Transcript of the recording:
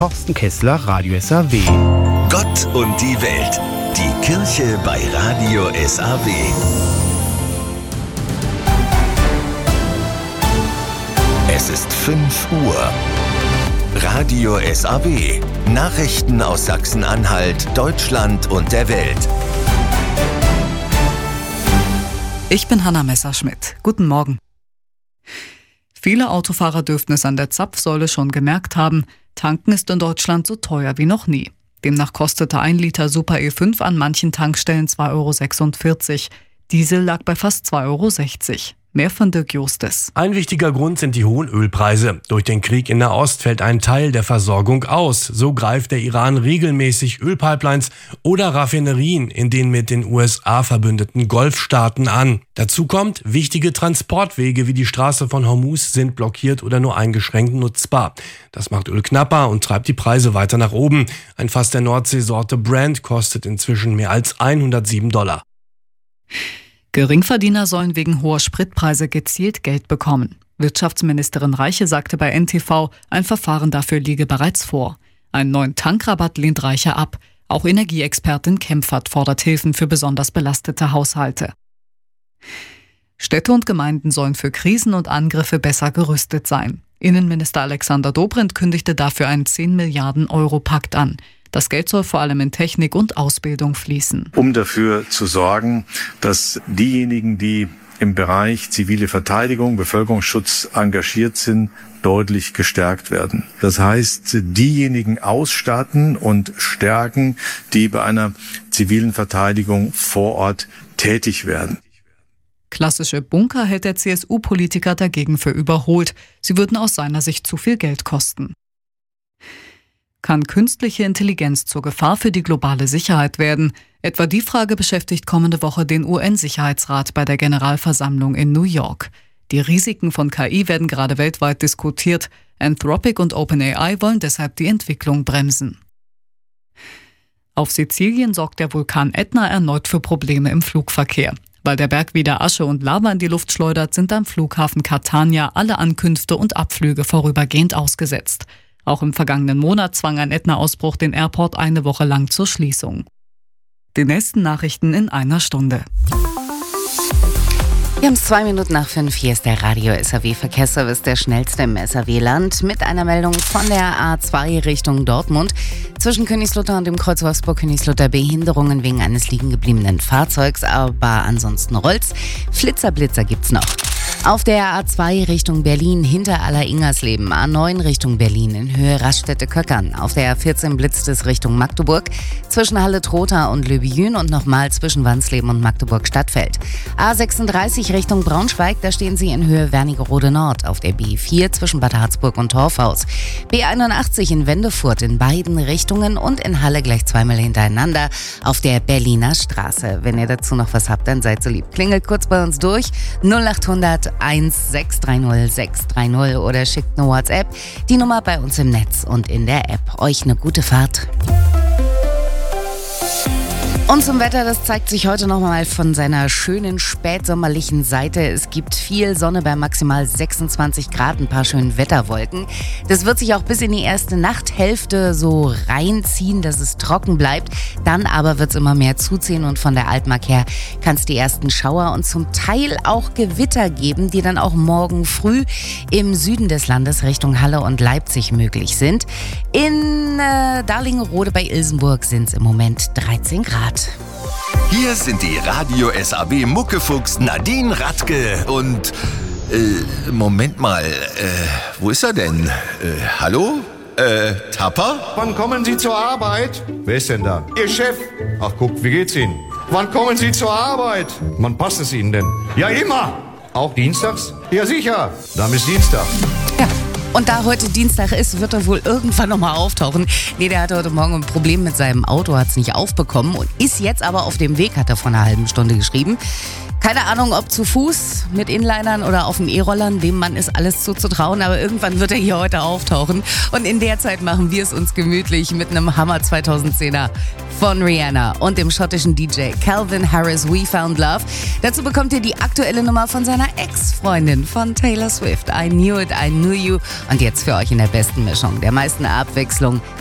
Thorsten Kessler, Radio SAW. Gott und die Welt. Die Kirche bei Radio SAW. Es ist 5 Uhr. Radio SAW. Nachrichten aus Sachsen-Anhalt, Deutschland und der Welt. Ich bin Hanna Messerschmidt. Guten Morgen. Viele Autofahrer dürften es an der Zapfsäule schon gemerkt haben. Tanken ist in Deutschland so teuer wie noch nie. Demnach kostete 1 Liter Super E5 an manchen Tankstellen 2,46 €. Diesel lag bei fast 2,60 €. Mehr von Dirk Justes. Ein wichtiger Grund sind die hohen Ölpreise. Durch den Krieg in Nahost fällt ein Teil der Versorgung aus. So greift der Iran regelmäßig Ölpipelines oder Raffinerien in den mit den USA verbündeten Golfstaaten an. Dazu kommt, wichtige Transportwege wie die Straße von Hormuz sind blockiert oder nur eingeschränkt nutzbar. Das macht Öl knapper und treibt die Preise weiter nach oben. Ein Fass der Nordseesorte Brent kostet inzwischen mehr als $107. Geringverdiener sollen wegen hoher Spritpreise gezielt Geld bekommen. Wirtschaftsministerin Reiche sagte bei NTV, ein Verfahren dafür liege bereits vor. Einen neuen Tankrabatt lehnt Reiche ab. Auch Energieexpertin Kempfert fordert Hilfen für besonders belastete Haushalte. Städte und Gemeinden sollen für Krisen und Angriffe besser gerüstet sein. Innenminister Alexander Dobrindt kündigte dafür einen 10 Milliarden Euro Pakt an. Das Geld soll vor allem in Technik und Ausbildung fließen. Um dafür zu sorgen, dass diejenigen, die im Bereich zivile Verteidigung, Bevölkerungsschutz engagiert sind, deutlich gestärkt werden. Das heißt, diejenigen ausstatten und stärken, die bei einer zivilen Verteidigung vor Ort tätig werden. Klassische Bunker hält der CSU-Politiker dagegen für überholt. Sie würden aus seiner Sicht zu viel Geld kosten. Kann künstliche Intelligenz zur Gefahr für die globale Sicherheit werden? Etwa die Frage beschäftigt kommende Woche den UN-Sicherheitsrat bei der Generalversammlung in New York. Die Risiken von KI werden gerade weltweit diskutiert. Anthropic und OpenAI wollen deshalb die Entwicklung bremsen. Auf Sizilien sorgt der Vulkan Ätna erneut für Probleme im Flugverkehr. Weil der Berg wieder Asche und Lava in die Luft schleudert, sind am Flughafen Catania alle Ankünfte und Abflüge vorübergehend ausgesetzt. Auch im vergangenen Monat zwang ein Ätna-Ausbruch den Airport eine Woche lang zur Schließung. Die nächsten Nachrichten in einer Stunde. Wir haben es 2 Minuten nach 5. Hier ist der Radio SAW Verkehrsservice, der schnellste im SAW-Land, mit einer Meldung von der A2 Richtung Dortmund. Zwischen Königslutter und dem Kreuz Wolfsburg-Königslutter Behinderungen wegen eines liegen gebliebenen Fahrzeugs, aber ansonsten rollt's. Flitzer-Blitzer gibt's noch. Auf der A2 Richtung Berlin hinter Aller-Ingersleben, A9 Richtung Berlin in Höhe Raststätte-Köckern. Auf der A14 blitzt es Richtung Magdeburg, zwischen Halle-Trotha und Löbijün und nochmal zwischen Wansleben und Magdeburg-Stadtfeld. A36 Richtung Braunschweig, da stehen Sie in Höhe Wernigerode Nord. Auf der B4 zwischen Bad Harzburg und Torfhaus. B81 in Wendefurt in beiden Richtungen und in Halle gleich zweimal hintereinander auf der Berliner Straße. Wenn ihr dazu noch was habt, dann seid so lieb. Klingelt kurz bei uns durch 0800 1630 630 oder schickt eine WhatsApp. Die Nummer bei uns im Netz und in der App. Euch eine gute Fahrt. Und zum Wetter, das zeigt sich heute nochmal von seiner schönen spätsommerlichen Seite. Es gibt viel Sonne bei maximal 26 Grad, ein paar schönen Wetterwolken. Das wird sich auch bis in die erste Nachthälfte so reinziehen, dass es trocken bleibt. Dann aber wird es immer mehr zuziehen und von der Altmark her kann es die ersten Schauer und zum Teil auch Gewitter geben, die dann auch morgen früh im Süden des Landes Richtung Halle und Leipzig möglich sind. In Darlingerode bei Ilsenburg sind es im Moment 13 Grad. Hier sind die Radio SAW Muckefuchs Nadine Radke und... Moment mal, wo ist er denn? Hallo? Tapper? Wann kommen Sie zur Arbeit? Wer ist denn da? Ihr Chef. Ach guck, wie geht's Ihnen? Wann kommen Sie zur Arbeit? Wann passt es Ihnen denn? Ja, immer. Auch dienstags? Ja, sicher. Dann ist Dienstag. Ja. Und da heute Dienstag ist, wird er wohl irgendwann nochmal auftauchen. Nee, der hatte heute Morgen ein Problem mit seinem Auto, hat es nicht aufbekommen und ist jetzt aber auf dem Weg, hat er vor einer halben Stunde geschrieben. Keine Ahnung, ob zu Fuß, mit Inlinern oder auf den E-Rollern, dem Mann ist alles zuzutrauen, aber irgendwann wird er hier heute auftauchen. Und in der Zeit machen wir es uns gemütlich mit einem Hammer 2010er von Rihanna und dem schottischen DJ Calvin Harris, We Found Love. Dazu bekommt ihr die aktuelle Nummer von seiner Ex-Freundin von Taylor Swift, I Knew It, I Knew You. Und jetzt für euch in der besten Mischung, der meisten Abwechslung,